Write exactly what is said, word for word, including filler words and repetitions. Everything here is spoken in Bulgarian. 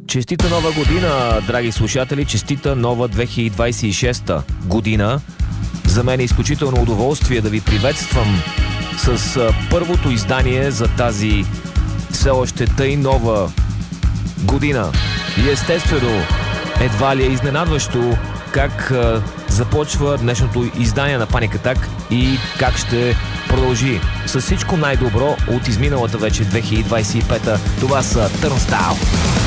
Честита нова година, драги слушатели! Честита нова две хиляди двадесет и шеста година! За мен е изключително удоволствие да ви приветствам с първото издание за тази все още тъй нова година. И естествено, едва ли е изненадващо как а, започва днешното издание на Panic Attack и как ще продължи. С всичко най-добро от изминалата вече две хиляди двадесет и пета. Това са Turnstile.